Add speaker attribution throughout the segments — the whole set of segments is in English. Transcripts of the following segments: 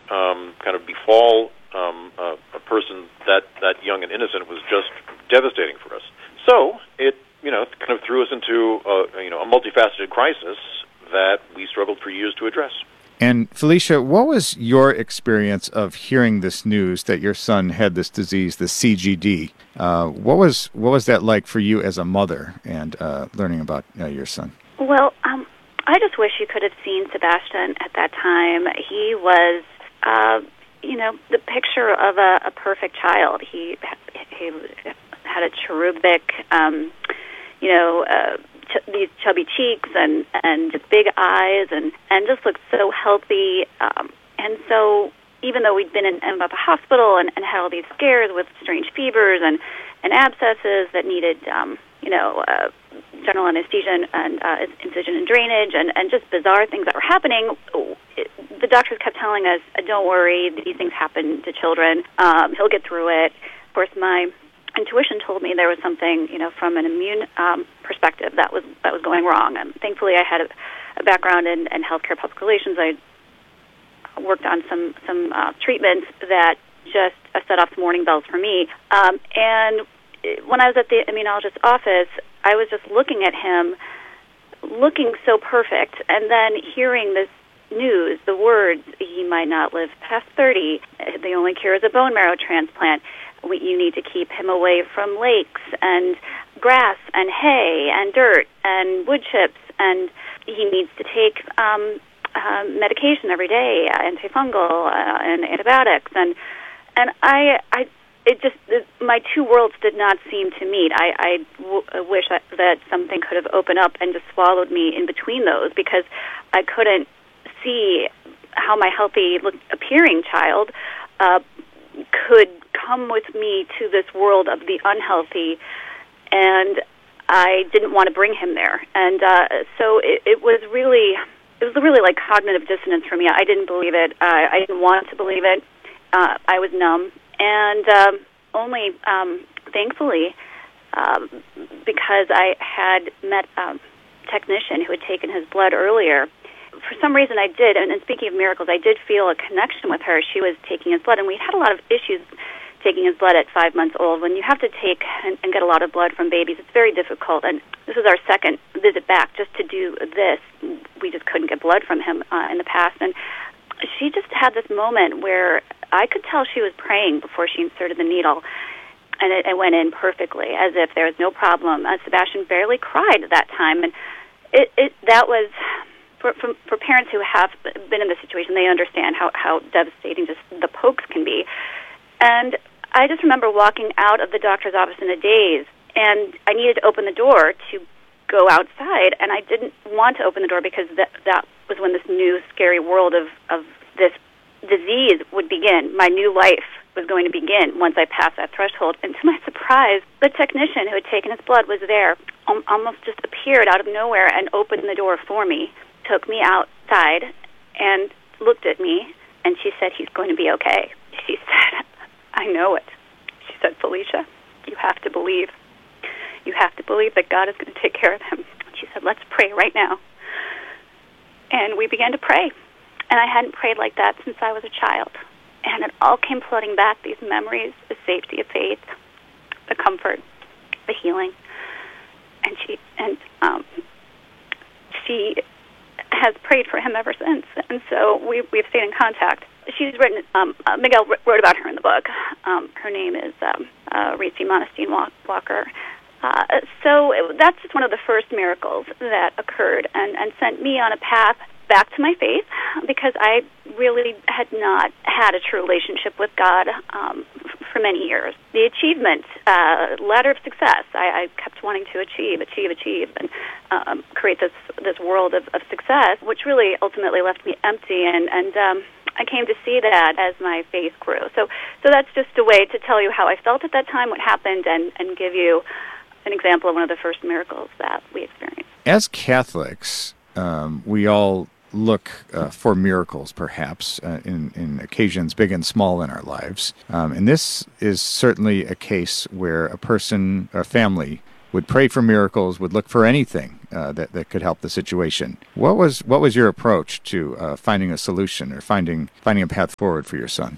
Speaker 1: kind of befall a person that young and innocent was just devastating for us. So it kind of threw us into a multifaceted crisis that we struggled for years to address.
Speaker 2: And Felicia, what was your experience of hearing this news that your son had this disease, the CGD? What was that like for you as a mother and learning about your son?
Speaker 3: Well, I just wish you could have seen Sebastian at that time. He was, the picture of a perfect child. He had a cherubic, these chubby cheeks and just big eyes and just looked so healthy. And so even though we'd been in the hospital and had all these scares with strange fevers and abscesses that needed, general anesthesia and incision and drainage and just bizarre things that were happening, the doctors kept telling us, don't worry, these things happen to children. He'll get through it. Of course, my intuition told me there was something, from an immune perspective that was going wrong. And thankfully, I had a background in healthcare public relations. I worked on some treatments that just set off some warning bells for me. And when I was at the immunologist's office, I was just looking at him, looking so perfect, and then hearing this news, the words, he might not live past 30, the only cure is a bone marrow transplant. You need to keep him away from lakes and grass and hay and dirt and wood chips, and he needs to take medication every day, antifungal and antibiotics, and my two worlds did not seem to meet. I wish that something could have opened up and just swallowed me in between those, because I couldn't see how my healthy appearing child could come with me to this world of the unhealthy, and I didn't want to bring him there. And so it was really like cognitive dissonance for me. I didn't believe it. I didn't want to believe it. I was numb. And only, thankfully, because I had met a technician who had taken his blood earlier, for some reason I did, and speaking of miracles, I did feel a connection with her. She was taking his blood, and we had a lot of issues taking his blood at 5 months old. When you have to take and get a lot of blood from babies, it's very difficult, and this was our second visit back just to do this. We just couldn't get blood from him in the past, and she just had this moment where I could tell she was praying before she inserted the needle, and it went in perfectly, as if there was no problem. Sebastian barely cried at that time, and that was, for parents who have been in this situation, they understand how devastating just the pokes can be. And I just remember walking out of the doctor's office in a daze, and I needed to open the door to go outside, and I didn't want to open the door because that was when this new scary world of this disease would begin. My new life was going to begin once I passed that threshold. And to my surprise, the technician who had taken his blood was there, almost just appeared out of nowhere and opened the door for me, took me outside, and looked at me, and she said, "He's going to be okay." She said, "I know it." She said, "Felicia, you have to believe. You have to believe that God is going to take care of him." She said, "Let's pray right now." And we began to pray. And I hadn't prayed like that since I was a child. And it all came flooding back, these memories, the safety of faith, the comfort, the healing. And she has prayed for him ever since. And so we've stayed in contact. She's written, Miguel wrote about her in the book. Her name is Reese Monestein Walker. So that's just one of the first miracles that occurred and sent me on a path back to my faith, because I really had not had a true relationship with God for many years. The achievement, ladder of success, I kept wanting to achieve, and create this world of success, which really ultimately left me empty, and I came to see that as my faith grew. So that's just a way to tell you how I felt at that time, what happened, and give you an example of one of the first miracles that we experienced.
Speaker 2: As Catholics, we all look for miracles, perhaps, in occasions big and small in our lives. And this is certainly a case where a person, a family, would pray for miracles, would look for anything that could help the situation. What was your approach to finding a solution or finding a path forward for your son?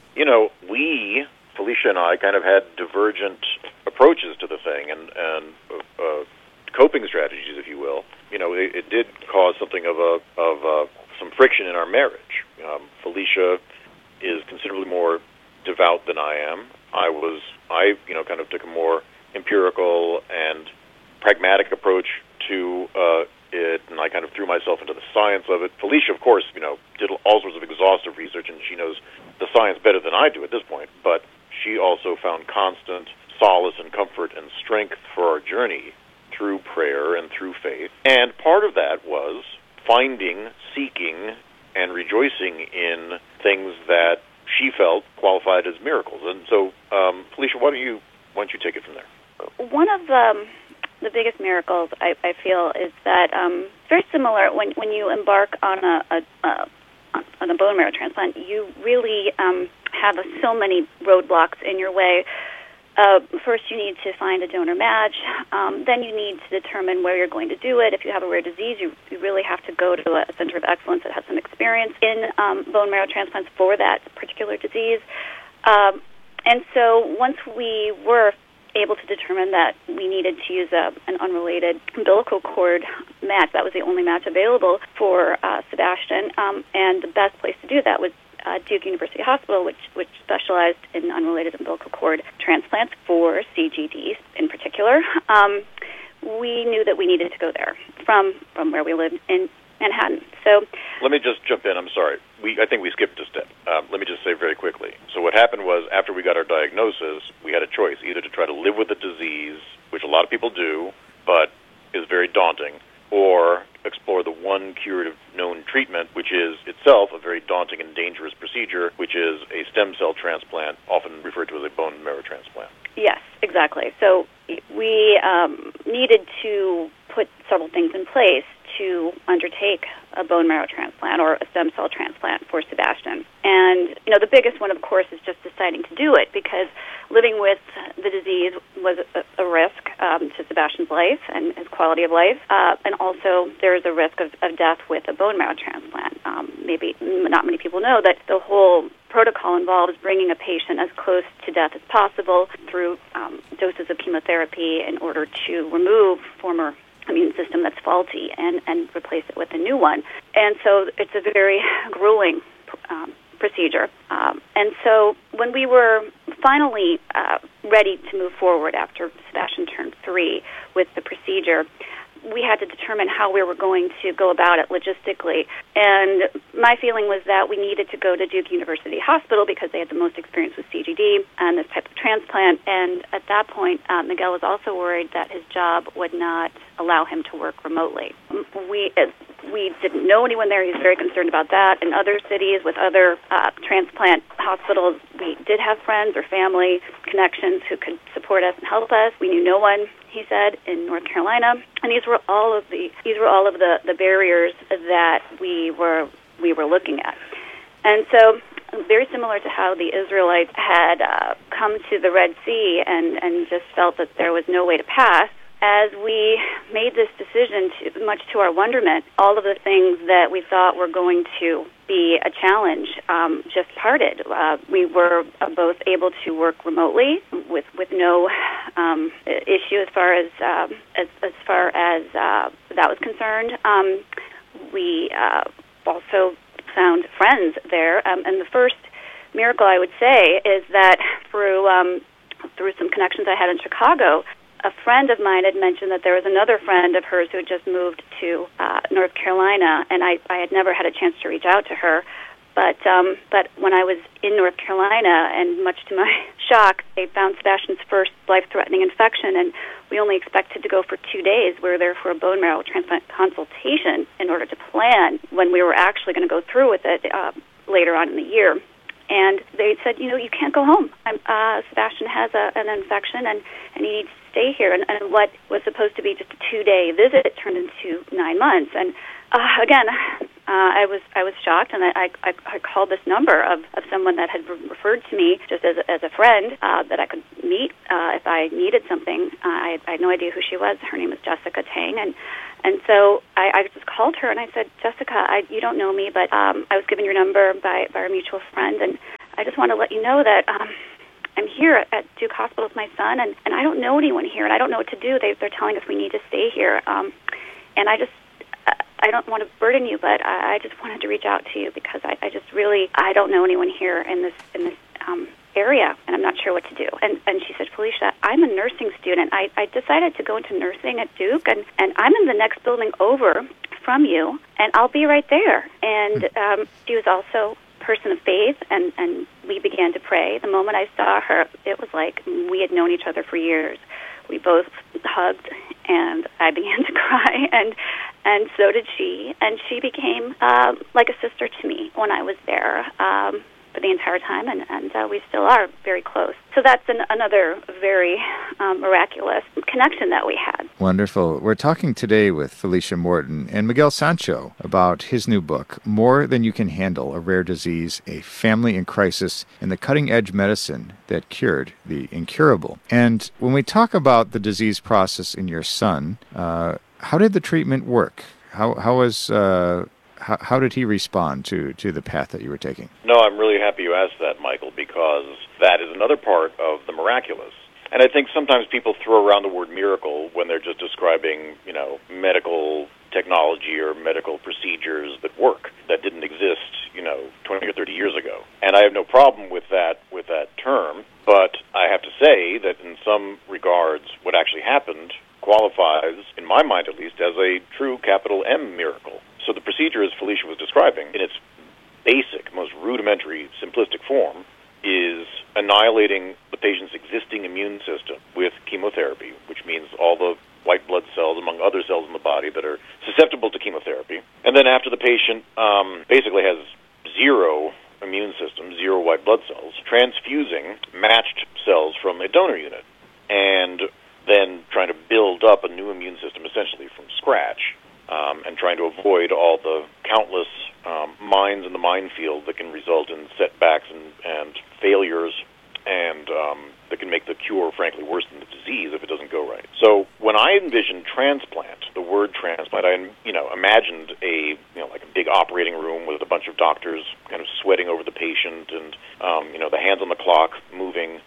Speaker 1: Felicia and I, kind of had divergent approaches to the thing and coping strategies, if you will. It did cause something of some friction in our marriage. Felicia is considerably more devout than I am. I kind of took a more empirical and pragmatic approach to it, and I kind of threw myself into the science of it. Felicia, of course, did all sorts of exhaustive research, and she knows the science better than I do at this point, but she also found constant solace and comfort and strength for our journey through prayer and through faith. And part of that was finding, seeking, and rejoicing in things that she felt qualified as miracles. And so, Felicia, why don't you take it from there?
Speaker 3: One of the biggest miracles I feel is that very similar when you embark on a bone marrow transplant, you really have so many roadblocks in your way. First, you need to find a donor match. Then you need to determine where you're going to do it. If you have a rare disease, you really have to go to a center of excellence that has some experience in bone marrow transplants for that particular disease. And so once we were able to determine that we needed to use an unrelated umbilical cord match, that was the only match available for Sebastian, and the best place to do that was Duke University Hospital, which specialized in unrelated umbilical cord transplants for CGDs in particular. We knew that we needed to go there from where we lived in Manhattan. So
Speaker 1: let me just jump in. I'm sorry. I think we skipped a step. Let me just say very quickly. So what happened was, after we got our diagnosis, we had a choice, either to try to live with the disease, which a lot of people do, but is very daunting, or explore the one curative known treatment, which is itself a very daunting and dangerous procedure, which is a stem cell transplant, often referred to as a bone marrow transplant.
Speaker 3: Yes, exactly. So we needed to put several things in place to undertake a bone marrow transplant or a stem cell transplant for Sebastian. And, the biggest one, of course, is just deciding to do it, because living with the disease was a risk to Sebastian's life and his quality of life. And also there's a risk of death with a bone marrow transplant. Maybe not many people know that the whole protocol involves bringing a patient as close to death as possible through doses of chemotherapy in order to remove former immune system that's faulty and replace it with a new one. And so it's a very grueling procedure. And so when we were finally ready to move forward after Sebastian turned 3 with the procedure, we had to determine how we were going to go about it logistically. And my feeling was that we needed to go to Duke University Hospital because they had the most experience with CGD and this type of transplant. And at that point, Miguel was also worried that his job would not allow him to work remotely. We didn't know anyone there. He was very concerned about that. In other cities with other transplant hospitals, we did have friends or family connections who could support us and help us. We knew no one, he said, in North Carolina. And these were all of the barriers that we were looking at. And so, very similar to how the Israelites had come to the Red Sea and just felt that there was no way to pass, as we made this decision, much to our wonderment, all of the things that we thought were going to be a challenge just parted. We were both able to work remotely with no issue as far as that was concerned. We also found friends there, and the first miracle I would say is that through some connections I had in Chicago, a friend of mine had mentioned that there was another friend of hers who had just moved to North Carolina, and I had never had a chance to reach out to her. But when I was in North Carolina, and much to my shock, they found Sebastian's first life-threatening infection, and we only expected to go for 2 days. We were there for a bone marrow transplant consultation in order to plan when we were actually going to go through with it later on in the year. And they said, you can't go home. Sebastian has an infection, and he needs to stay here. And what was supposed to be just a 2-day visit turned into 9 months. And again, I was shocked, and I called this number of someone that had referred to me just as a friend that I could meet if I needed something. I had no idea who she was. Her name was Jessica Tang, and so I just called her and I said, Jessica, you don't know me, but I was given your number by our mutual friend, and I just want to let you know that I'm here at Duke Hospital with my son, and I don't know anyone here, and I don't know what to do. They're telling us we need to stay here, and I don't want to burden you, but I just wanted to reach out to you because I just really, I don't know anyone here in this area, and I'm not sure what to do. And she said, Felicia, I'm a nursing student. I decided to go into nursing at Duke, and I'm in the next building over from you, and I'll be right there. And she was also a person of faith, and we began to pray. The moment I saw her, it was like we had known each other for years. We both hugged, and I began to cry, and so did she. And she became like a sister to me when I was there for the entire time, and we still are very close. So that's another very miraculous connection that we had.
Speaker 2: Wonderful. We're talking today with Felicia Morton and Miguel Sancho about his new book, More Than You Can Handle, A Rare Disease, A Family in Crisis, and the Cutting-Edge Medicine That Cured the Incurable. And when we talk about the disease process in your son, how did the treatment work? How did he respond to the path that you were taking?
Speaker 1: No, I'm really happy you asked that, Michael, because that is another part of the miraculous. And I think sometimes people throw around the word miracle when they're just describing, medical technology or medical procedures that work, that didn't exist, 20 or 30 years ago. And I have no problem with that term, but I have to say that in some regards, what actually happened qualifies, in my mind at least, as a true capital M miracle. So the procedure, as Felicia was describing, in its basic, most rudimentary, simplistic form, is annihilating the patient's existing immune system with chemotherapy, which means all the white blood cells, among other cells in the body, that are susceptible to chemotherapy. And then after the patient basically has zero immune system, zero white blood cells, transfusing matched cells from a donor unit, and then trying to build up a new immune system essentially from scratch. And trying to avoid all the countless mines in the minefield that can result in setbacks and failures, and that can make the cure, frankly, worse than the disease if it doesn't go right. So when I envisioned transplant, the word transplant, I imagined like a big operating room with a bunch of doctors kind of sweating over the patient, and the hands on the clock moving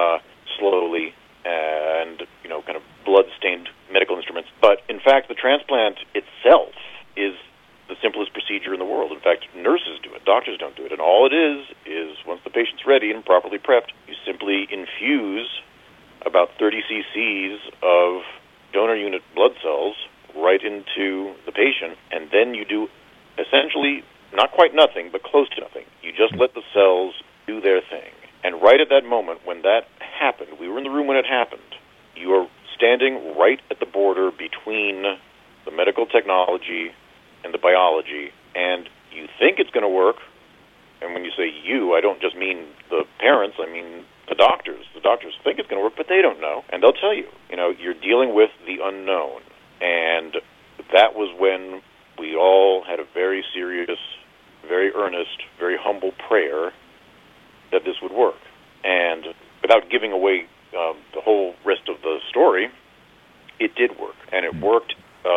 Speaker 1: slowly, and kind of blood-stained medical instruments. But in fact, the transplant itself is the simplest procedure in the world. In fact, nurses do it. Doctors don't do it. And all it is once the patient's ready and properly prepped, you simply infuse about 30 cc's of donor unit blood cells right into the patient, and then you do essentially not quite nothing, but close to nothing. You just let the cells do their thing. And right at that moment when that happened, we were in the room when it happened, you are standing right at the border between the medical technology and the biology, and you think it's going to work. And when you say you, I don't just mean the parents, I mean the doctors. The doctors think it's going to work, but they don't know. And they'll tell you, you're dealing with the unknown. And that was when we all had a very serious, very earnest, very humble prayer that this would work. And without giving away the whole rest of the story, it did work. And it worked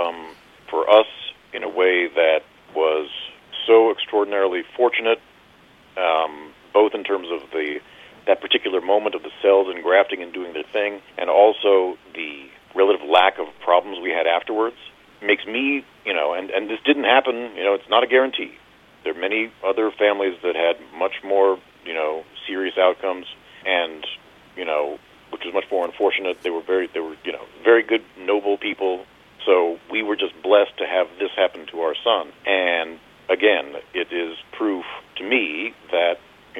Speaker 1: for us in a way that was so extraordinarily fortunate, both in terms of that particular moment of the cells engrafting and doing their thing, and also the relative lack of problems we had afterwards. Makes me, and this didn't happen, it's not a guarantee. There are many other families that had much more, serious outcomes, and, which was much more unfortunate. They were very good, noble people. So we were just blessed to have this happen to our son. And again, it is proof to me that,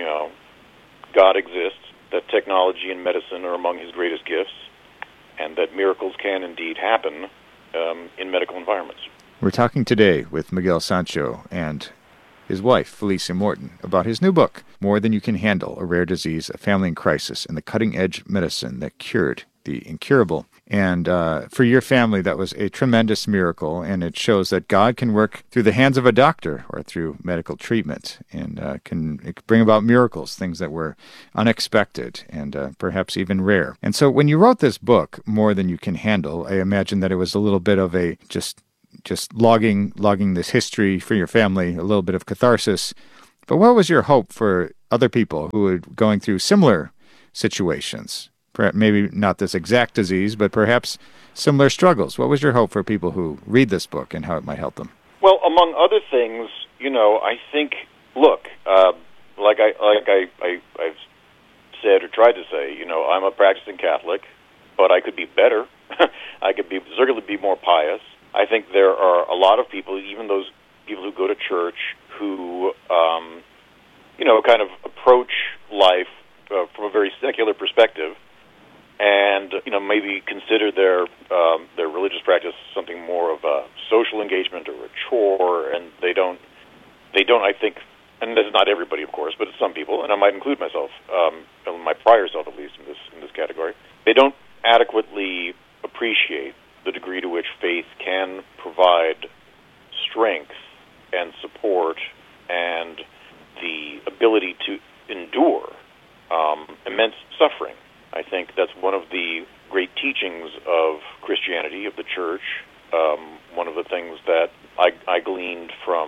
Speaker 1: God exists, that technology and medicine are among his greatest gifts, and that miracles can indeed happen in medical environments.
Speaker 2: We're talking today with Miguel Sancho, and his wife, Felicia Morton, about his new book, More Than You Can Handle, A Rare Disease, a Family in Crisis, and the Cutting-Edge Medicine That Cured the Incurable. And for your family, that was a tremendous miracle, and it shows that God can work through the hands of a doctor or through medical treatment, and it can bring about miracles, things that were unexpected and perhaps even rare. And so when you wrote this book, More Than You Can Handle, I imagine that it was a little bit of a just logging this history for your family, a little bit of catharsis. But what was your hope for other people who were going through similar situations? Perhaps maybe not this exact disease, but perhaps similar struggles. What was your hope for people who read this book and how it might help them?
Speaker 1: Well, among other things, I think, look, like I've said or tried to say, I'm a practicing Catholic, but I could be better. I could certainly be more pious. I think there are a lot of people, even those people who go to church, who, kind of approach life from a very secular perspective, and maybe consider their religious practice something more of a social engagement or a chore, and they don't. I think, and this is not everybody, of course, but it's some people, and I might include myself, my prior self at least, in this category. They don't adequately appreciate the degree to which faith can provide strength and support and the ability to endure immense suffering. I think that's one of the great teachings of Christianity, of the Church. One of the things that I gleaned from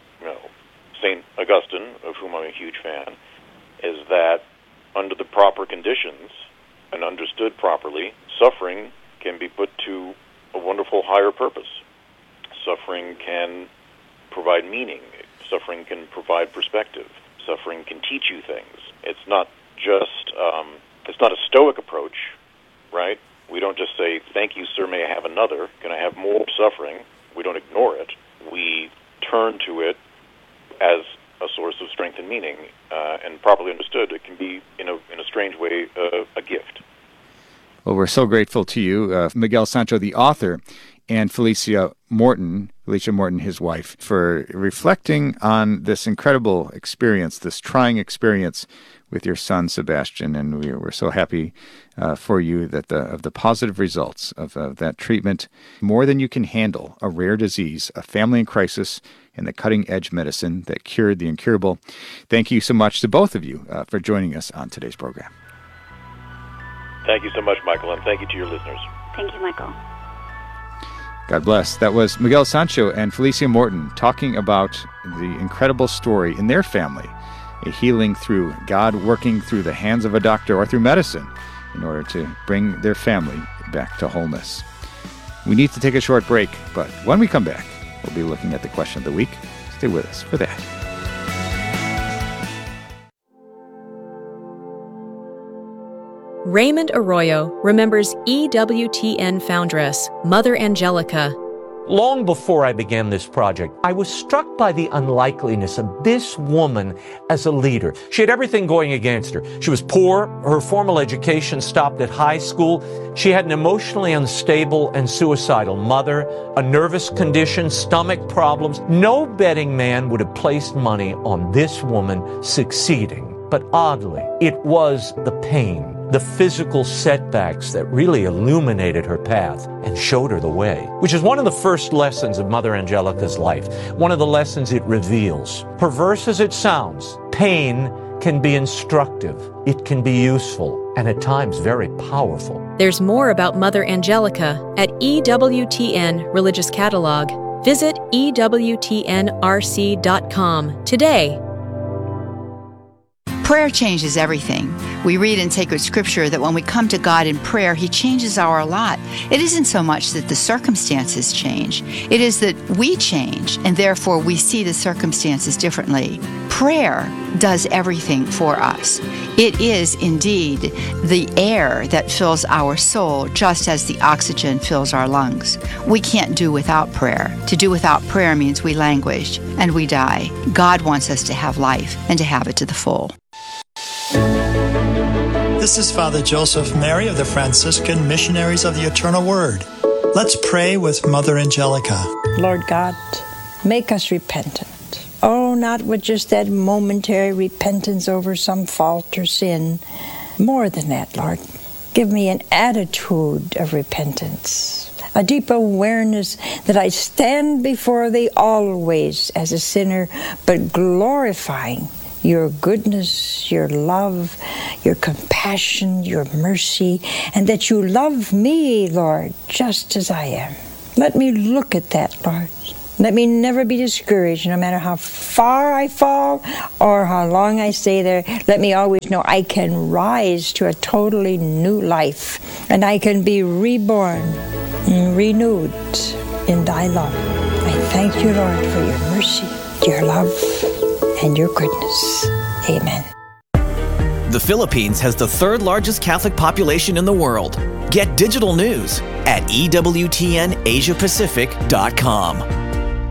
Speaker 1: St. Augustine, of whom I'm a huge fan, is that under the proper conditions and understood properly, suffering can be put to a wonderful higher purpose. Suffering can provide meaning. Suffering can provide perspective. Suffering can teach you things. It's not just, it's not a stoic approach, right? We don't just say, thank you, sir, may I have another? Can I have more suffering? We don't ignore it. We turn to it as a source of strength and meaning, and properly understood, it can be, in a strange way, a gift.
Speaker 2: Well, we're so grateful to you, Miguel Sancho, the author, and Felicia Morton, his wife, for reflecting on this incredible experience, this trying experience with your son, Sebastian. And we're so happy for you that of the positive results of that treatment. More Than You Can Handle, A Rare Disease, a Family in Crisis, and the Cutting-Edge Medicine That Cured the Incurable. Thank you so much to both of you for joining us on today's program.
Speaker 1: Thank you so much, Michael, and thank you to your listeners.
Speaker 3: Thank you, Michael.
Speaker 2: God bless. That was Miguel Sancho and Felicia Morton talking about the incredible story in their family, a healing through God working through the hands of a doctor or through medicine in order to bring their family back to wholeness. We need to take a short break, but when we come back, we'll be looking at the question of the week. Stay with us for that.
Speaker 4: Raymond Arroyo remembers EWTN foundress, Mother Angelica.
Speaker 5: Long before I began this project, I was struck by the unlikeliness of this woman as a leader. She had everything going against her. She was poor. Her formal education stopped at high school. She had an emotionally unstable and suicidal mother, a nervous condition, stomach problems. No betting man would have placed money on this woman succeeding. But oddly, it was the pain, the physical setbacks that really illuminated her path and showed her the way, which is one of the first lessons of Mother Angelica's life, one of the lessons it reveals. Perverse as it sounds, pain can be instructive, it can be useful, and at times very powerful.
Speaker 4: There's more about Mother Angelica at EWTN Religious Catalog. Visit EWTNRC.com today.
Speaker 6: Prayer changes everything. We read in sacred scripture that when we come to God in prayer, He changes our lot. It isn't so much that the circumstances change. It is that we change, and therefore we see the circumstances differently. Prayer does everything for us. It is indeed the air that fills our soul, just as the oxygen fills our lungs. We can't do without prayer. To do without prayer means we languish and we die. God wants us to have life and to have it to the full.
Speaker 7: This is Father Joseph Mary of the Franciscan Missionaries of the Eternal Word. Let's pray with Mother Angelica.
Speaker 8: Lord God, make us repentant. Oh, not with just that momentary repentance over some fault or sin. More than that, Lord. Give me an attitude of repentance, a deep awareness that I stand before Thee always as a sinner, but glorifying Your goodness, Your love, Your compassion, Your mercy, and that You love me, Lord, just as I am. Let me look at that, Lord. Let me never be discouraged, no matter how far I fall or how long I stay there. Let me always know I can rise to a totally new life, and I can be reborn and renewed in Thy love. I thank You, Lord, for Your mercy, Your love, and Your goodness. Amen.
Speaker 9: The Philippines has the third largest Catholic population in the world. Get digital news at EWTNAsiaPacific.com.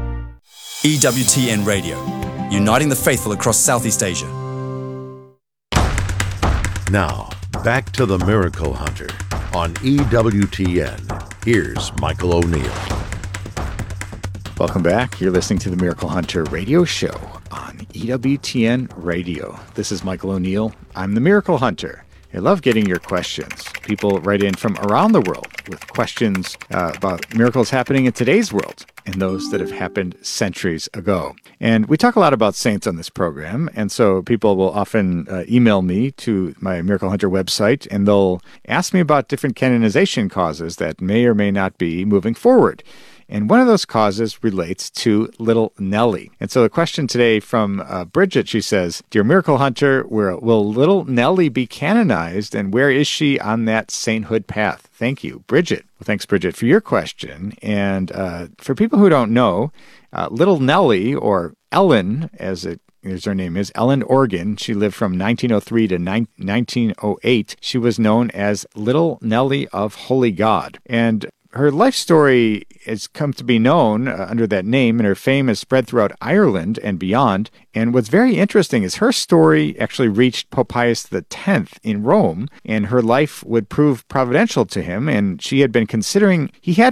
Speaker 10: EWTN Radio, uniting the faithful across Southeast Asia.
Speaker 11: Now, back to the Miracle Hunter on EWTN. Here's Michael O'Neill.
Speaker 2: Welcome back. You're listening to the Miracle Hunter radio show on EWTN Radio. This is Michael O'Neill. I'm the Miracle Hunter. I love getting your questions. People write in from around the world with questions about miracles happening in today's world and those that have happened centuries ago. And we talk a lot about saints on this program, and so people will often email me to my Miracle Hunter website, and they'll ask me about different canonization causes that may or may not be moving forward. And one of those causes relates to Little Nellie. And so the question today from Bridget, she says, Dear Miracle Hunter, will Little Nellie be canonized, and where is she on that sainthood path? Thank you, Bridget. Well, thanks, Bridget, for your question. And for people who don't know, Little Nellie, or Ellen, as her name is, Ellen Organ. She lived from 1903 to 1908. She was known as Little Nellie of Holy God. And her life story has come to be known under that name, and her fame has spread throughout Ireland and beyond. And what's very interesting is her story actually reached Pope Pius X in Rome, and her life would prove providential to him. And he had been considering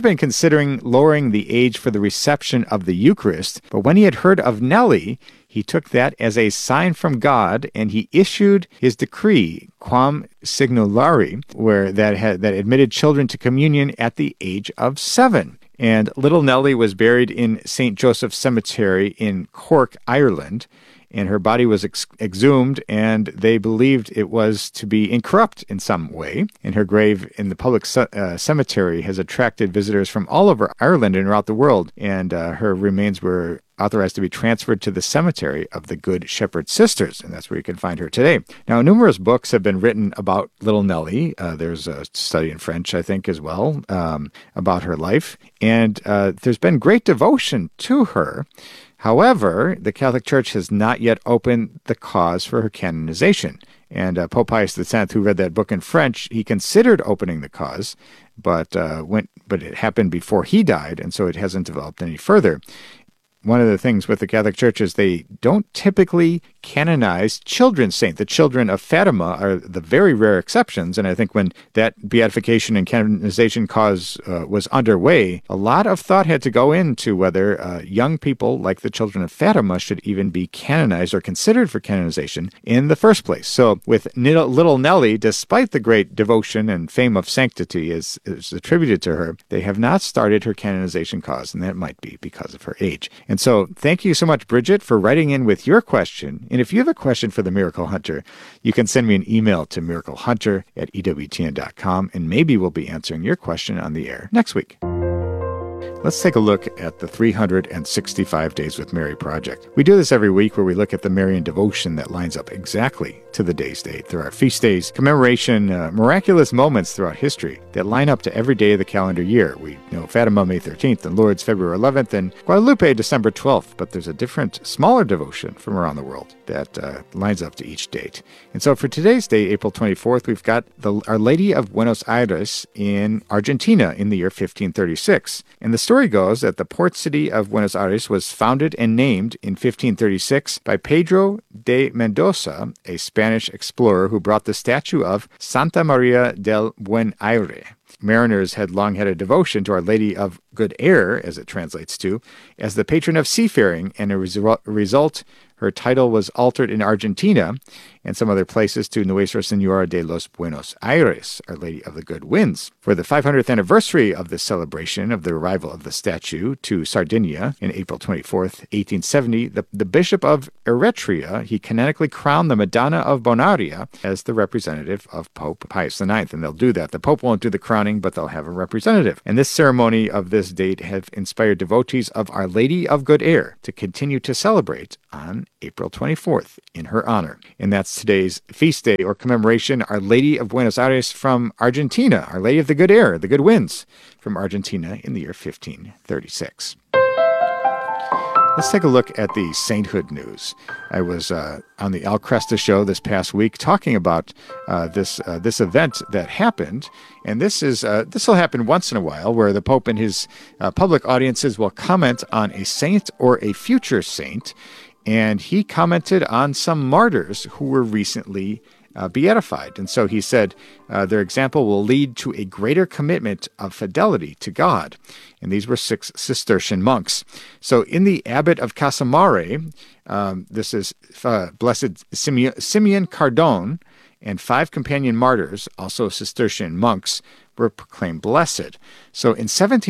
Speaker 2: lowering the age for the reception of the Eucharist. But when he had heard of Nellie, he took that as a sign from God, and he issued his decree, Quam Signulari, where that admitted children to communion at the age of 7. And Little Nellie was buried in St. Joseph's Cemetery in Cork, Ireland, and her body was exhumed, and they believed it was to be incorrupt in some way. And her grave in the public cemetery has attracted visitors from all over Ireland and throughout the world, and her remains were authorized to be transferred to the cemetery of the Good Shepherd Sisters, and that's where you can find her today. Now, numerous books have been written about Little Nellie. There's a study in French, I think, as well, about her life, and there's been great devotion to her. However, the Catholic Church has not yet opened the cause for her canonization. And Pope Pius X, who read that book in French, he considered opening the cause, but it happened before he died, and so it hasn't developed any further. One of the things with the Catholic Church is they don't typically canonize children's saints. The children of Fatima are the very rare exceptions, and I think when that beatification and canonization cause was underway, a lot of thought had to go into whether young people like the children of Fatima should even be canonized or considered for canonization in the first place. So with Little Nellie, despite the great devotion and fame of sanctity is attributed to her, they have not started her canonization cause, and that might be because of her age. And so thank you so much, Bridget, for writing in with your question. And if you have a question for the Miracle Hunter, you can send me an email to miraclehunter@ewtn.com, and maybe we'll be answering your question on the air next week. Let's take a look at the 365 Days with Mary project. We do this every week where we look at the Marian devotion that lines up exactly to the day's date. There are feast days, commemoration, miraculous moments throughout history that line up to every day of the calendar year. We know Fatima, May 13th, and Lourdes, February 11th, and Guadalupe, December 12th, but there's a different, smaller devotion from around the world that lines up to each date. And so for today's day, April 24th, we've got Our Lady of Buenos Aires in Argentina in the year 1536. And the story goes that the port city of Buenos Aires was founded and named in 1536 by Pedro de Mendoza, a Spanish explorer who brought the statue of Santa Maria del Buen Aire. Mariners had long had a devotion to Our Lady of Good Air, as it translates to, as the patron of seafaring, and as a result, her title was altered in Argentina and some other places to Nuestra Señora de los Buenos Aires, Our Lady of the Good Winds. For the 500th anniversary of this celebration of the arrival of the statue to Sardinia in April 24th, 1870, the Bishop of Eretria, he canonically crowned the Madonna of Bonaria as the representative of Pope Pius IX, and they'll do that. The Pope won't do the crowning, but they'll have a representative. And this ceremony of this date have inspired devotees of Our Lady of Good Air to continue to celebrate on April 24th in her honor. And that's today's feast day or commemoration, Our Lady of Buenos Aires from Argentina, Our Lady of the Good Air, the Good Winds from Argentina in the year 1536. Let's take a look at the sainthood news. I was on the Al Cresta show this past week talking about this event that happened, and this will happen once in a while, where the Pope in his public audiences will comment on a saint or a future saint, and he commented on some martyrs who were recently beatified. And so he said their example will lead to a greater commitment of fidelity to God. And these were 6 Cistercian monks. So in the Abbot of Casamare, this is Blessed Simeon Cardone, and 5 companion martyrs, also Cistercian monks, were proclaimed blessed. So in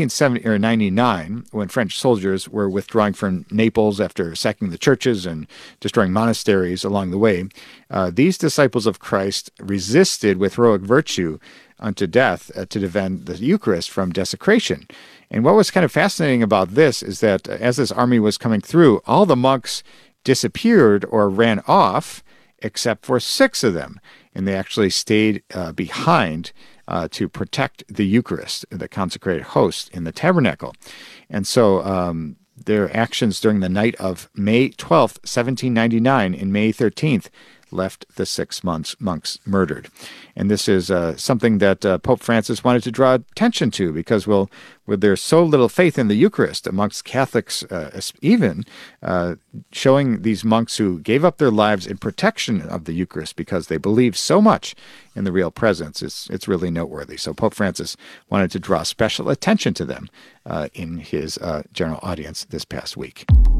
Speaker 2: 1799, when French soldiers were withdrawing from Naples after sacking the churches and destroying monasteries along the way, these disciples of Christ resisted with heroic virtue unto death to defend the Eucharist from desecration. And what was kind of fascinating about this is that as this army was coming through, all the monks disappeared or ran off, except for 6 of them. And they actually stayed behind to protect the Eucharist, the consecrated host in the tabernacle. And so their actions during the night of May 12th, 1799 and May 13th left the 6 monks murdered. And this is something that Pope Francis wanted to draw attention to, because there's so little faith in the Eucharist amongst Catholics, even showing these monks who gave up their lives in protection of the Eucharist because they believe so much in the real presence. It's really noteworthy. So Pope Francis wanted to draw special attention to them in his general audience this past week.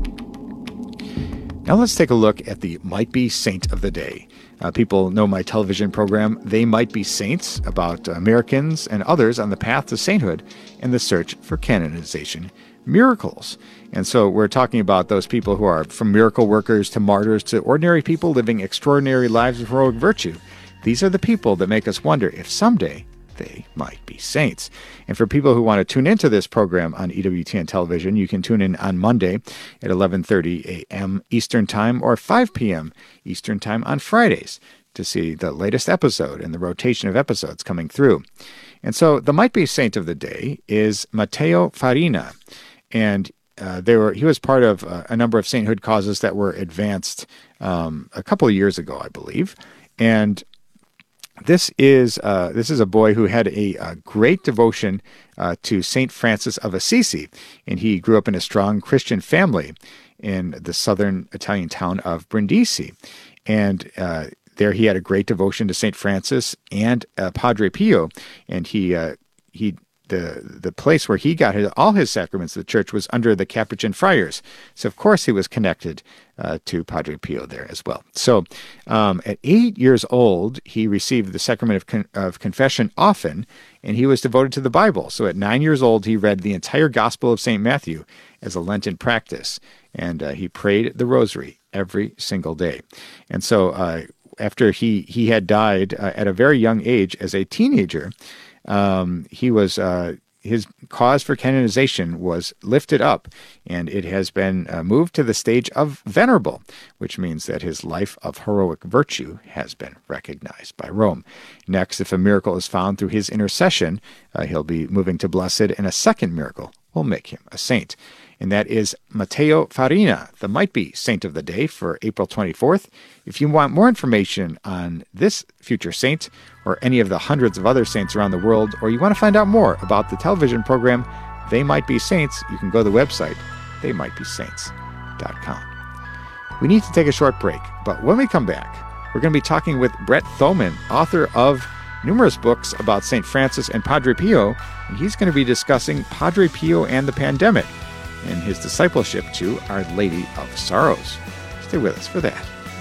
Speaker 2: Now let's take a look at the Might Be Saint of the Day. People know my television program, They Might Be Saints, about Americans and others on the path to sainthood and the search for canonization miracles. And so we're talking about those people who are from miracle workers to martyrs to ordinary people living extraordinary lives of heroic virtue. These are the people that make us wonder if someday they might be saints. And for people who want to tune into this program on EWTN television, you can tune in on Monday at 11:30 a.m. Eastern Time or 5 p.m. Eastern Time on Fridays to see the latest episode and the rotation of episodes coming through. And so the Might Be Saint of the Day is Matteo Farina. And he was part of a number of sainthood causes that were advanced a couple of years ago, I believe. And this is a boy who had a great devotion to Saint Francis of Assisi, and he grew up in a strong Christian family in the southern Italian town of Brindisi, and there he had a great devotion to Saint Francis and Padre Pio, and the place where he got all his sacraments of the church was under the Capuchin friars. So, of course, he was connected to Padre Pio there as well. So, at 8 years old, he received the sacrament of confession often, and he was devoted to the Bible. So, at 9 years old, he read the entire Gospel of St. Matthew as a Lenten practice, and he prayed the Rosary every single day. And so, after he had died at a very young age as a teenager, his cause for canonization was lifted up, and it has been moved to the stage of venerable, which means that his life of heroic virtue has been recognized by Rome. Next, if a miracle is found through his intercession, he'll be moving to blessed, and a second miracle will make him a saint. And that is Matteo Farina, the Might Be Saint of the Day for April 24th. If you want more information on this future saint or any of the hundreds of other saints around the world, or you want to find out more about the television program They Might Be Saints, you can go to the website theymightbesaints.com. We need to take a short break, but when we come back, we're going to be talking with Brett Thoman, author of numerous books about St. Francis and Padre Pio, and he's going to be discussing Padre Pio and the pandemic and his discipleship to Our Lady of Sorrows. Stay with us for that.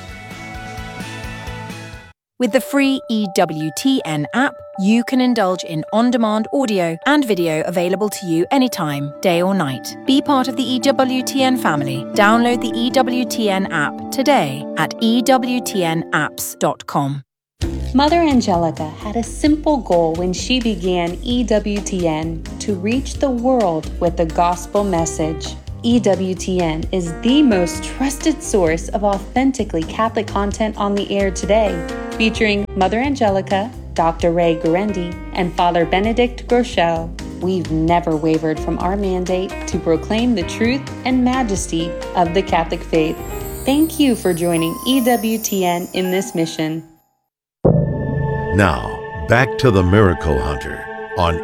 Speaker 12: With the free EWTN app, you can indulge in on-demand audio and video available to you anytime, day or night. Be part of the EWTN family. Download the EWTN app today at ewtnapps.com.
Speaker 13: Mother Angelica had a simple goal when she began EWTN: to reach the world with the gospel message. EWTN is the most trusted source of authentically Catholic content on the air today, featuring Mother Angelica, Dr. Ray Guarendi, and Father Benedict Groeschel. We've never wavered from our mandate to proclaim the truth and majesty of the Catholic faith. Thank you for joining EWTN in this mission.
Speaker 11: Now, back to the Miracle Hunter on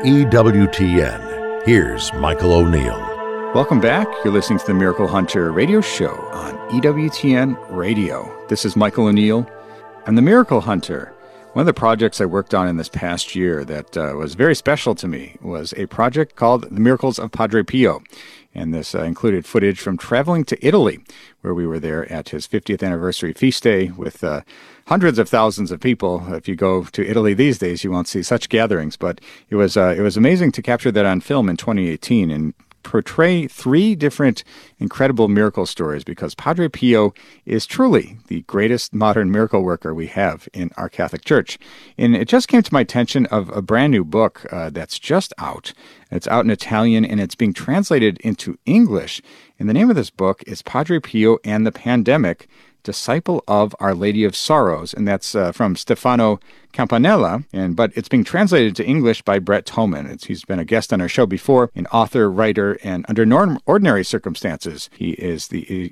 Speaker 11: EWTN. Here's Michael O'Neill.
Speaker 2: Welcome back. You're listening to the Miracle Hunter radio show on EWTN Radio. This is Michael O'Neill. I'm the Miracle Hunter. One of the projects I worked on in this past year that was very special to me was a project called The Miracles of Padre Pio. And this included footage from traveling to Italy, where we were there at his 50th anniversary feast day with hundreds of thousands of people. If you go to Italy these days, you won't see such gatherings. But it was amazing to capture that on film in 2018 and portray three different incredible miracle stories, because Padre Pio is truly the greatest modern miracle worker we have in our Catholic Church. And it just came to my attention of a brand new book that's just out. It's out in Italian and it's being translated into English. And the name of this book is Padre Pio and the Pandemic, Disciple of Our Lady of Sorrows, and that's from Stefano Campanella, but it's being translated to English by Brett Tolman. He's been a guest on our show before, an author, writer, and under ordinary circumstances, he is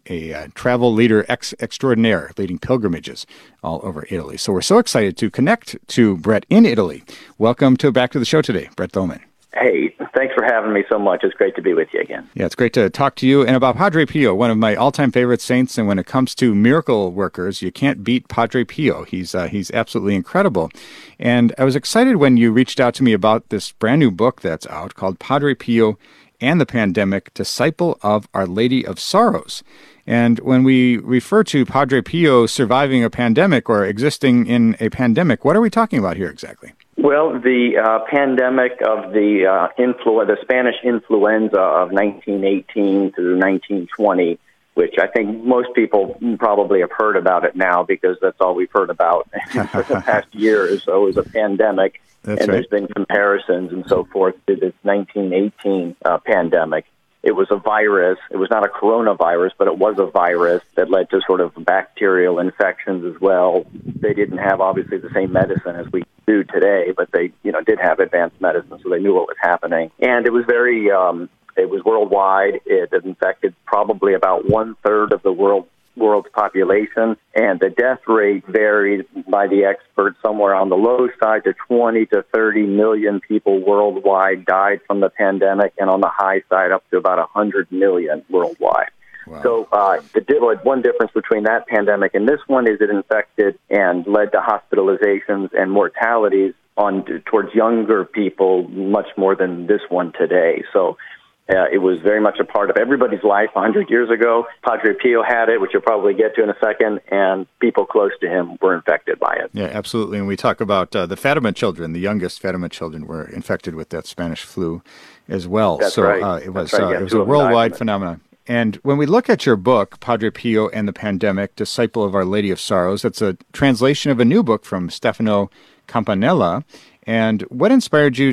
Speaker 2: a travel leader extraordinaire, leading pilgrimages all over Italy. So we're so excited to connect to Brett in Italy. Welcome back to the show today, Brett Tolman.
Speaker 14: Hey, thanks for having me so much. It's great to be with you again.
Speaker 2: Yeah, it's great to talk to you. And about Padre Pio, one of my all-time favorite saints. And when it comes to miracle workers, you can't beat Padre Pio. He's absolutely incredible. And I was excited when you reached out to me about this brand new book that's out called Padre Pio and the Pandemic, Disciple of Our Lady of Sorrows. And when we refer to Padre Pio surviving a pandemic or existing in a pandemic, what are we talking about here exactly?
Speaker 14: Well, the pandemic of the Spanish influenza of 1918 through 1920, which I think most people probably have heard about it now because that's all we've heard about for the past year or so, is a pandemic.
Speaker 2: That's
Speaker 14: and
Speaker 2: right.
Speaker 14: There's been comparisons and so forth to this 1918 pandemic. It was a virus. It was not a coronavirus, but it was a virus that led to sort of bacterial infections as well. They didn't have, obviously, the same medicine as we do today, but they, did have advanced medicine, so they knew what was happening. And it was it was worldwide. It infected probably about 1/3 of the world's population, and the death rate varied by the experts somewhere on the low side to 20 to 30 million people worldwide died from the pandemic, and on the high side up to about 100 million worldwide. Wow. So one difference between that pandemic and this one is it infected and led to hospitalizations and mortalities towards younger people much more than this one today. So it was very much a part of everybody's life 100 years ago. Padre Pio had it, which you'll probably get to in a second, and people close to him were infected by it.
Speaker 2: Yeah, absolutely. And we talk about the Fatima children, the youngest Fatima children were infected with that Spanish flu as well.
Speaker 14: That's
Speaker 2: so
Speaker 14: right.
Speaker 2: It was a worldwide phenomenon. And when we look at your book, Padre Pio and the Pandemic, Disciple of Our Lady of Sorrows, it's a translation of a new book from Stefano Campanella. And what inspired you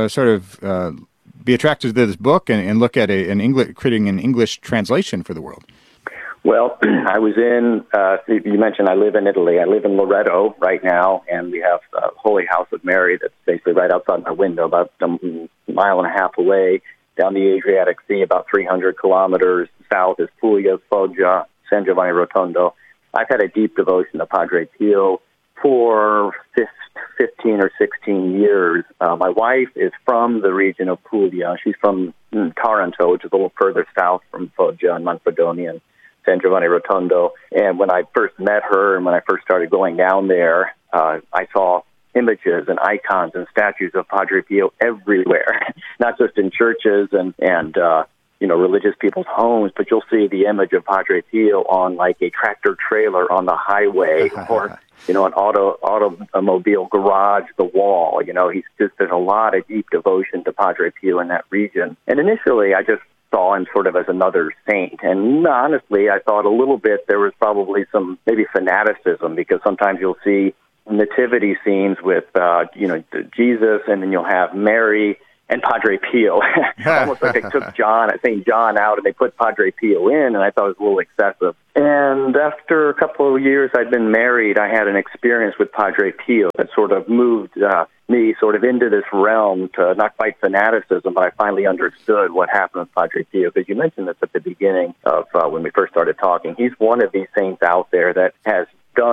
Speaker 2: to be attracted to this book and look at creating an English translation for the world?
Speaker 14: Well, I was you mentioned I live in Italy. I live in Loreto right now, and we have Holy House of Mary that's basically right outside my window, about a mile and a half away, down the Adriatic Sea, about 300 kilometers south is Puglia, Foggia, San Giovanni Rotondo. I've had a deep devotion to Padre Pio for 15 or 16 years. My wife is from the region of Puglia. She's from Taranto, which is a little further south from Foggia and Manfredonia and San Giovanni Rotondo. And when I first met her and when I first started going down there, I saw images and icons and statues of Padre Pio everywhere, not just in churches and religious people's homes, but you'll see the image of Padre Pio on like a tractor trailer on the highway or, an automobile garage, the wall. There's a lot of deep devotion to Padre Pio in that region. And initially, I just saw him sort of as another saint. And honestly, I thought a little bit there was probably some maybe fanaticism, because sometimes you'll see nativity scenes with, Jesus, and then you'll have Mary and Padre Pio. Almost like they took St. John out and they put Padre Pio in, and I thought it was a little excessive. And after a couple of years I'd been married, I had an experience with Padre Pio that sort of moved me sort of into this realm to not quite fanaticism, but I finally understood what happened with Padre Pio. Because you mentioned this at the beginning of when we first started talking. He's one of these saints out there that has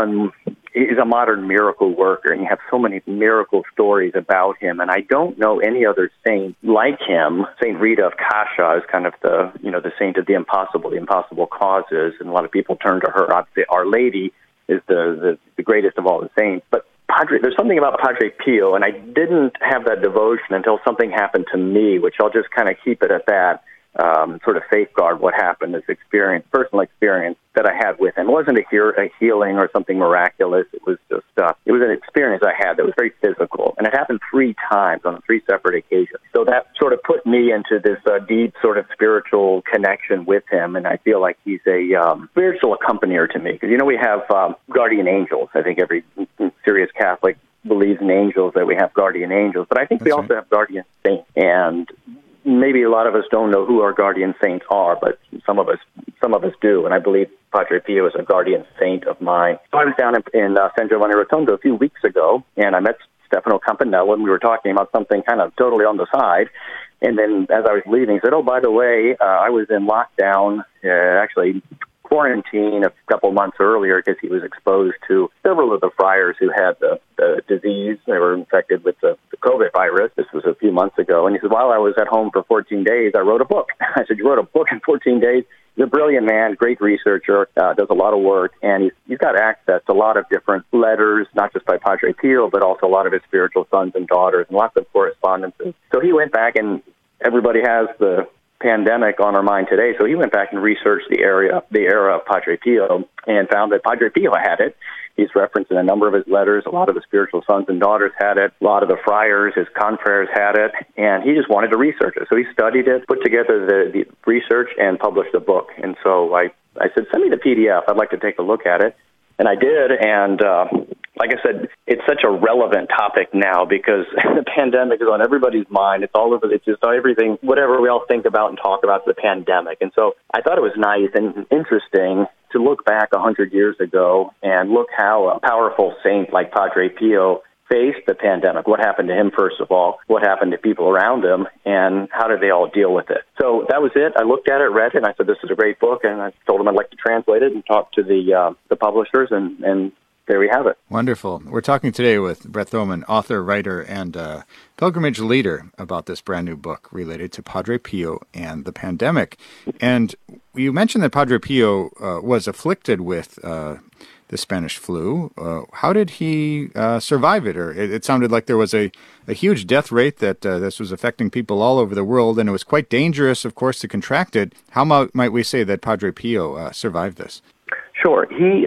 Speaker 14: he's a modern miracle worker, and you have so many miracle stories about him. And I don't know any other saint like him. Saint Rita of Cascia is kind of the saint of the impossible causes, and a lot of people turn to her. Obviously, Our Lady is the greatest of all the saints. But there's something about Padre Pio, and I didn't have that devotion until something happened to me, which I'll just kind of keep it at that. Sort of safeguard what happened, this personal experience that I had with him. It wasn't a healing or something miraculous. It was just, it was an experience I had that was very physical. And it happened 3 times on 3 separate occasions. So that sort of put me into this deep sort of spiritual connection with him. And I feel like he's a spiritual accompanier to me. Because, we have guardian angels. I think every serious Catholic believes in angels, that we have guardian angels. But I think we also have guardian saints. And maybe a lot of us don't know who our guardian saints are, but some of us do, and I believe Padre Pio is a guardian saint of mine. So I was down in San Giovanni Rotondo a few weeks ago, and I met Stefano Campanella, and we were talking about something kind of totally on the side. And then as I was leaving, he said, "Oh, by the way, I was in lockdown, actually quarantine a couple months earlier, because he was exposed to several of the friars who had the disease. They were infected with the COVID virus. This was a few months ago." And he said, "While I was at home for 14 days, I wrote a book." I said, "You wrote a book in 14 days? He's a brilliant man, great researcher, does a lot of work, and he's got access to a lot of different letters, not just by Padre Pio, but also a lot of his spiritual sons and daughters, and lots of correspondences." So he went back, and everybody has the pandemic on our mind today, so he went back and researched the era of Padre Pio, and found that Padre Pio had it. He's referenced in a number of his letters. A lot of the spiritual sons and daughters had it. A lot of the friars, his confreres, had it, and he just wanted to research it. So he studied it, put together the research, and published a book. And so I said, "Send me the PDF. I'd like to take a look at it." And I did, and like I said, it's such a relevant topic now, because the pandemic is on everybody's mind. It's all over. It's just everything, whatever we all think about and talk about, the pandemic. And so I thought it was nice and interesting to look back 100 years ago and look how a powerful saint like Padre Pio faced the pandemic. What happened to him, first of all? What happened to people around him? And how did they all deal with it? So that was it. I looked at it, read it, and I said, "This is a great book." And I told him I'd like to translate it and talk to the publishers, and there we have it.
Speaker 2: Wonderful. We're talking today with Brett Thoman, author, writer, and pilgrimage leader, about this brand new book related to Padre Pio and the pandemic. And you mentioned that Padre Pio was afflicted with the Spanish flu. How did he survive it? Or it sounded like there was a huge death rate, that this was affecting people all over the world, and it was quite dangerous, of course, to contract it. How might we say that Padre Pio survived this?
Speaker 14: Sure. He,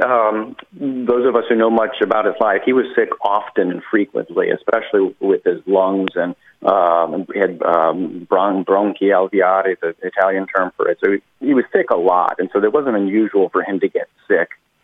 Speaker 14: those of us who know much about his life, he was sick often and frequently, especially with his lungs, and he had bronchialveare, the Italian term for it. So he was sick a lot, and so it wasn't unusual for him to get sick.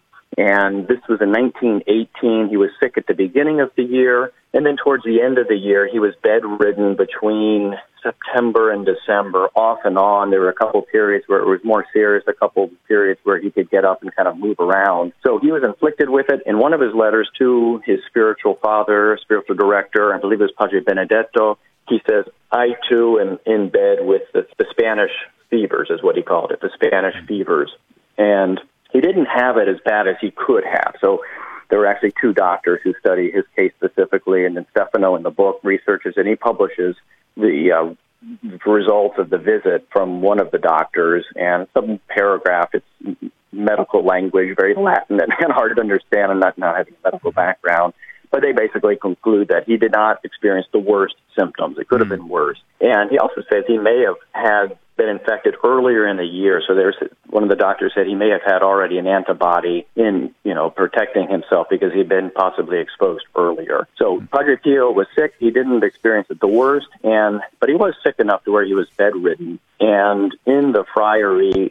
Speaker 14: And this was in 1918. He was sick at the beginning of the year, and then towards the end of the year, he was bedridden between September and December, off and on. There were a couple periods where it was more serious, a couple periods where he could get up and kind of move around. So he was inflicted with it. In one of his letters to his spiritual father, spiritual director, I believe it was Padre Benedetto, he says, "I too am in bed with the Spanish fevers," is what he called it, the Spanish fevers. And he didn't have it as bad as he could have. So there were actually 2 doctors who study his case specifically, and then Stefano in the book researches, and he publishes the results of the visit from one of the doctors, and some paragraph. It's medical language, very Latin and hard to understand, and not having a medical background. But they basically conclude that he did not experience the worst symptoms. It could have been worse. And he also says he may have had been infected earlier in the year. So one of the doctors said he may have had already an antibody in, protecting himself because he'd been possibly exposed earlier. So Padre Pio was sick. He didn't experience it the worst, but he was sick enough to where he was bedridden. And in the friary,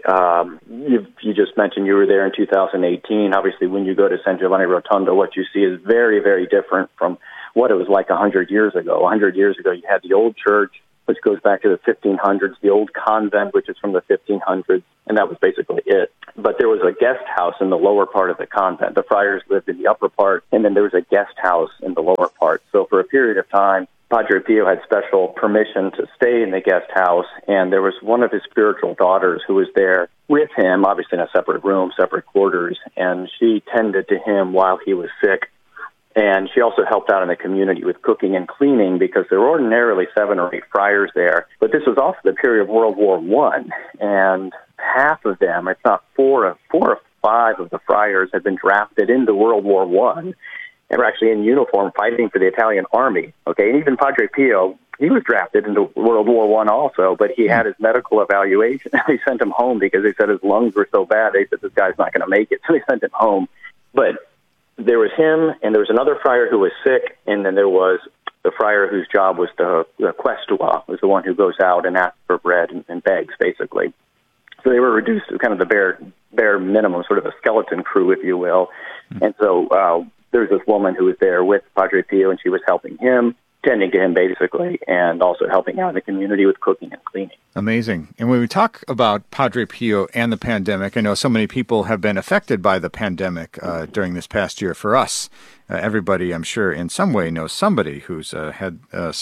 Speaker 14: you just mentioned you were there in 2018. Obviously, when you go to San Giovanni Rotondo, what you see is very, very different from what it was like 100 years ago. 100 years ago, you had the old church, which goes back to the 1500s, the old convent, which is from the 1500s, and that was basically it. But there was a guest house in the lower part of the convent. The friars lived in the upper part, and then there was a guest house in the lower part. So for a period of time, Padre Pio had special permission to stay in the guest house, and there was one of his spiritual daughters who was there with him, obviously in a separate room, separate quarters, and she tended to him while he was sick. And she also helped out in the community with cooking and cleaning because there were ordinarily 7 or 8 friars there. But this was also the period of World War I, and half of them, if not 4 or 5 of the friars had been drafted into World War I. They were actually in uniform fighting for the Italian army. Okay, and even Padre Pio, he was drafted into World War I also, but he had his medical evaluation. They sent him home because they said his lungs were so bad. They said, this guy's not going to make it, so they sent him home. But there was him, and there was another friar who was sick, and then there was the friar whose job was the questua, was the one who goes out and asks for bread and begs, basically. So they were reduced to kind of the bare minimum, sort of a skeleton crew, if you will. And so there was this woman who was there with Padre Pio, and she was helping him, tending to him, basically, and also helping out in the community with cooking and cleaning.
Speaker 2: Amazing. And when we talk about Padre Pio and the pandemic, I know so many people have been affected by the pandemic during this past year. For us, everybody, I'm sure, in some way knows somebody who's had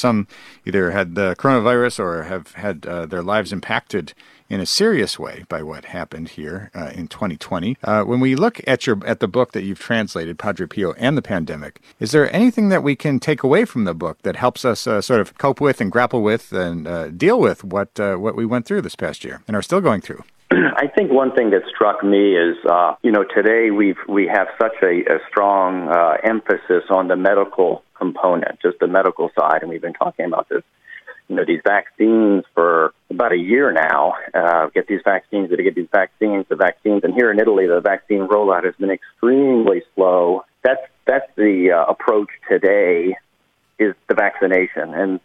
Speaker 2: either had the coronavirus or have had their lives impacted in a serious way by what happened here in 2020. When we look at the book that you've translated, Padre Pio and the Pandemic, is there anything that we can take away from the book that helps us sort of cope with and grapple with and deal with what we went through this past year and are still going through?
Speaker 14: I think one thing that struck me is, today we have such a strong emphasis on the medical component, just the medical side, and we've been talking about this. These vaccines for about a year now, get these vaccines, the vaccines. And here in Italy, the vaccine rollout has been extremely slow. That's the approach today, is the vaccination. And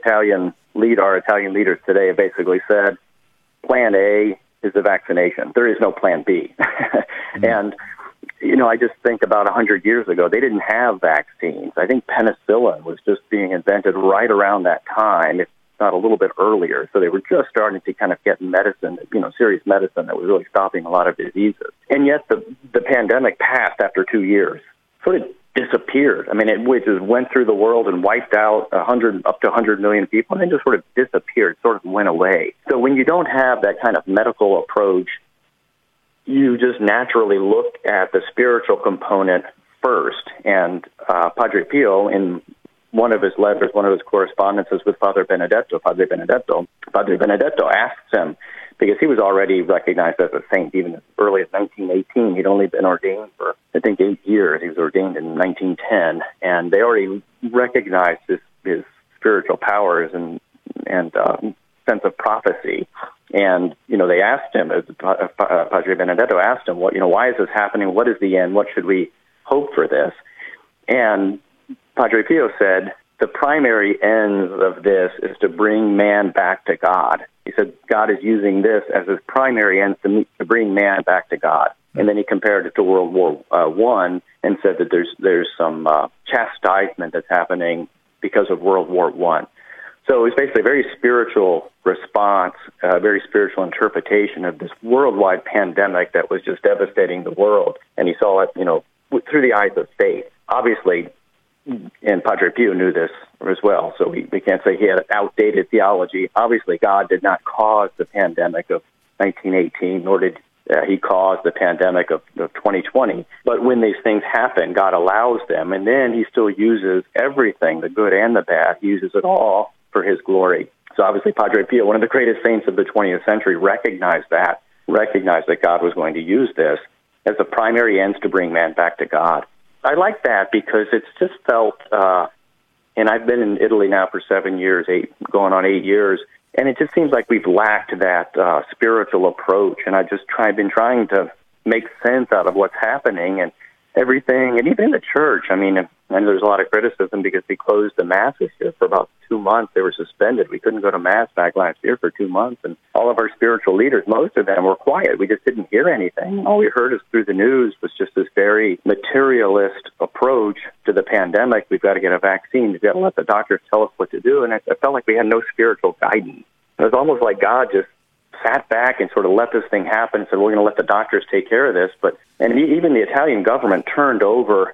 Speaker 14: our Italian leaders today have basically said, plan A is the vaccination. There is no plan B. And, I just think about 100 years ago, they didn't have vaccines. I think penicillin was just being invented right around that time, if not a little bit earlier. So they were just starting to kind of get medicine, serious medicine that was really stopping a lot of diseases. And yet the pandemic passed after 2 years, sort of disappeared. I mean, it just went through the world and wiped out up to 100 million people, and then just sort of disappeared, sort of went away. So when you don't have that kind of medical approach, you just naturally look at the spiritual component first. And Padre Pio, in one of his letters, one of his correspondences with Padre Benedetto asks him, because he was already recognized as a saint even as early as 1918. He'd only been ordained for, I think, 8 years. He was ordained in 1910, and they already recognized his spiritual powers and sense of prophecy. And, they asked him, Padre Benedetto asked him, why is this happening? What is the end? What should we hope for this? And Padre Pio said, the primary ends of this is to bring man back to God. He said, God is using this as his primary ends to bring man back to God. And then he compared it to World War I and said that there's some chastisement that's happening because of World War I. So it was basically a very spiritual response, a very spiritual interpretation of this worldwide pandemic that was just devastating the world. And he saw it, through the eyes of faith. Obviously, and Padre Pio knew this as well, so we can't say he had an outdated theology. Obviously, God did not cause the pandemic of 1918, nor did he cause the pandemic of 2020. But when these things happen, God allows them, and then he still uses everything, the good and the bad. He uses it all for his glory. So obviously, Padre Pio, one of the greatest saints of the 20th century, recognized that God was going to use this as the primary ends to bring man back to God. I like that because it's just felt, and I've been in Italy now for 7 years, going on 8 years, and it just seems like we've lacked that spiritual approach. And I've been trying to make sense out of what's happening and everything, and even in the church. I mean, and there's a lot of criticism because we closed the masses here for about 2 months. They were suspended. We couldn't go to mass back last year for 2 months, and all of our spiritual leaders, most of them were quiet. We just didn't hear anything. All we heard is through the news was just this very materialist approach to the pandemic. We've got to get a vaccine. We've got to let the doctors tell us what to do, and I felt like we had no spiritual guidance. It was almost like God just sat back and sort of let this thing happen and said, we're going to let the doctors take care of this. And even the Italian government turned over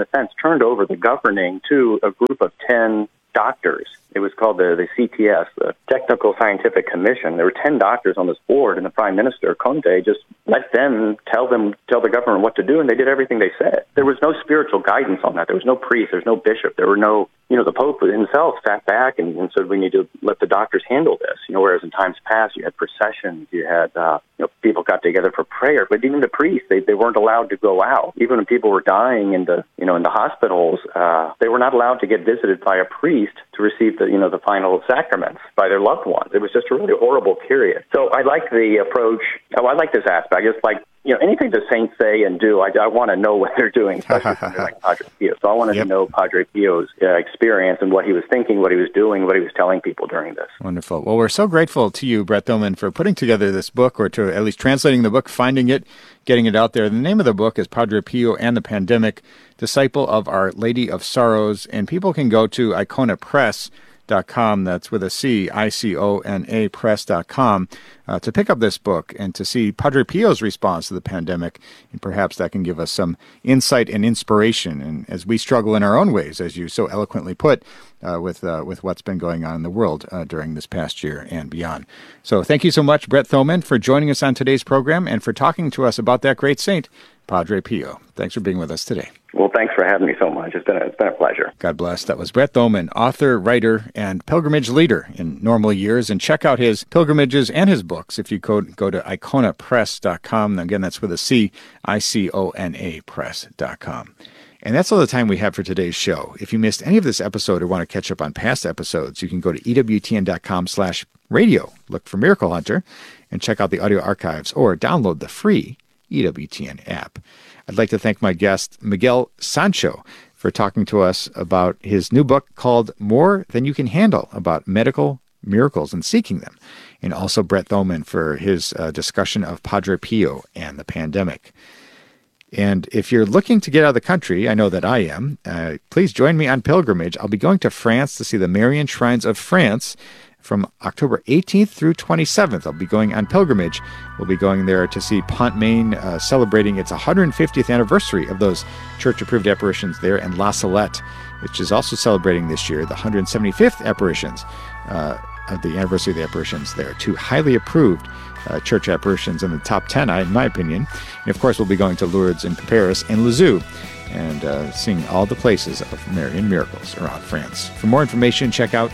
Speaker 14: the governing to a group of 10 doctors. It was called the CTS, the Technical Scientific Commission. There were 10 doctors on this board, and the Prime Minister, Conte, just let them tell the government what to do, and they did everything they said. There was no spiritual guidance on that. There was no priest. There was no bishop. There were no, the Pope himself sat back and said, we need to let the doctors handle this. Whereas in times past, you had processions, you had, people got together for prayer, but even the priests, they weren't allowed to go out. Even when people were dying in the hospitals, they were not allowed to get visited by a priest to receive the final sacraments by their loved ones. It was just a really horrible period. So I like the approach. I like this aspect. I just like, anything the saints say and do, I want to know what they're doing, especially something like Padre Pio. So I wanted to know Padre Pio's experience and what he was thinking, what he was doing, what he was telling people during this.
Speaker 2: Wonderful. Well, we're so grateful to you, Brett Thoman, for putting together this book, or to at least translating the book, finding it, getting it out there. The name of the book is Padre Pio and the Pandemic, Disciple of Our Lady of Sorrows, and people can go to IconaPress.com, that's with a C, ICONA press.com, to pick up this book and to see Padre Pio's response to the pandemic, and perhaps that can give us some insight and inspiration, and as we struggle in our own ways, as you so eloquently put, with what's been going on in the world during this past year and beyond. So thank you so much, Brett Thoman, for joining us on today's program and for talking to us about that great saint, Padre Pio. Thanks for being with us today.
Speaker 14: Well, thanks for having me so much. It's been a pleasure.
Speaker 2: God bless. That was Brett Thoman, author, writer, and pilgrimage leader in normal years. And check out his pilgrimages and his books if you go to IconaPress.com. Again, that's with a C, ICONA Press.com. And that's all the time we have for today's show. If you missed any of this episode or want to catch up on past episodes, you can go to EWTN.com/radio, look for Miracle Hunter, and check out the audio archives or download the free EWTN app. I'd like to thank my guest, Miguel Sancho, for talking to us about his new book called More Than You Can Handle, about medical miracles and seeking them, and also Brett Thoman for his discussion of Padre Pio and the pandemic. And if you're looking to get out of the country, I know that I am, please join me on pilgrimage. I'll be going to France to see the Marian Shrines of France from October 18th through 27th. I'll be going on pilgrimage. We'll be going there to see Pont Maine celebrating its 150th anniversary of those church-approved apparitions there, and La Salette, which is also celebrating this year the 175th apparitions of the anniversary of the apparitions there. Two highly approved church apparitions in the top 10, in my opinion. And of course, we'll be going to Lourdes and Paris and Lisieux and seeing all the places of Marian miracles around France. For more information, check out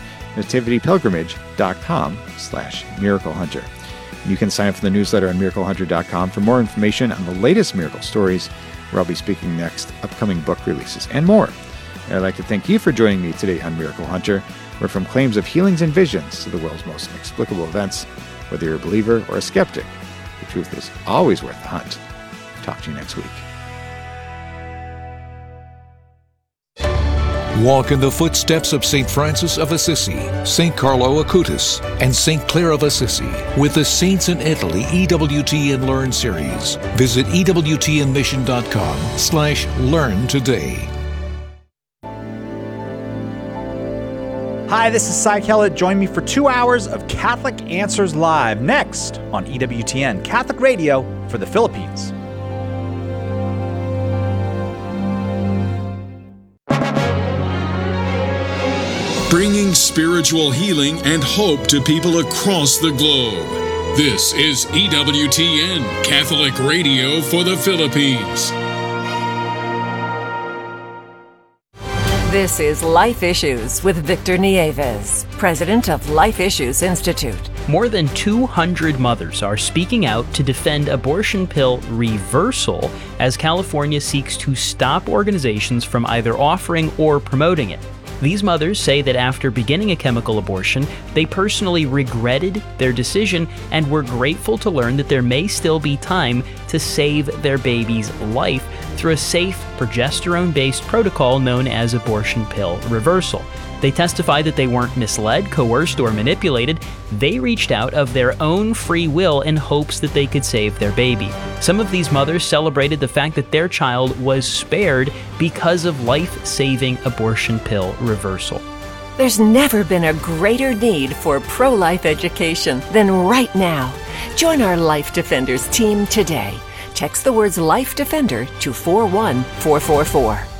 Speaker 2: nativitypilgrimage.com/miraclehunter. You can sign up for the newsletter on miraclehunter.com for more information on the latest miracle stories, where I'll be speaking next, upcoming book releases, and more. And I'd like to thank you for joining me today on Miracle Hunter, where from claims of healings and visions to the world's most inexplicable events, whether you're a believer or a skeptic, the truth is always worth the hunt. Talk to you next week.
Speaker 15: Walk in the footsteps of St. Francis of Assisi, St. Carlo Acutis, and St. Clare of Assisi with the Saints in Italy EWTN Learn series. Visit EWTNmission.com/learn today.
Speaker 16: Hi, this is Cy Kellett. Join me for 2 hours of Catholic Answers Live next on EWTN, Catholic Radio for the Philippines.
Speaker 17: Bringing spiritual healing and hope to people across the globe. This is EWTN, Catholic Radio for the Philippines.
Speaker 18: This is Life Issues with Victor Nieves, president of Life Issues Institute. More than 200 mothers are speaking out to defend abortion pill reversal as California seeks to stop organizations from either offering or promoting it. These mothers say that after beginning a chemical abortion, they personally regretted their decision and were grateful to learn that there may still be time to save their baby's life through a safe, progesterone-based protocol known as abortion pill reversal. They testified that they weren't misled, coerced, or manipulated. They reached out of their own free will in hopes that they could save their baby. Some of these mothers celebrated the fact that their child was spared because of life-saving abortion pill reversal.
Speaker 19: There's never been a greater need for pro-life education than right now. Join our Life Defenders team today. Text the words Life Defender to 41444.